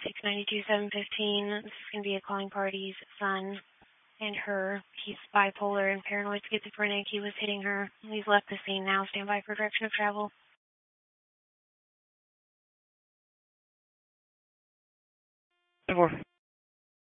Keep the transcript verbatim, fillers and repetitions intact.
six ninety-two seven fifteen. This is going to be a calling party's son and her. He's bipolar and paranoid schizophrenic. He was hitting her. He's left the scene now. Stand by for direction of travel. ten four.